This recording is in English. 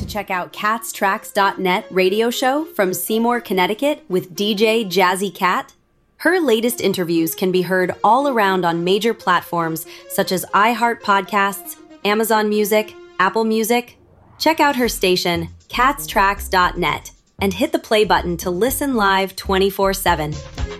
check out catstracks.net radio show from Seymour, Connecticut with DJ Jazzy Cat? Her latest interviews can be heard all around on major platforms such as iHeart Podcasts, Amazon Music, Apple Music. Check out her station, catstracks.net, and hit the play button to listen live 24/7.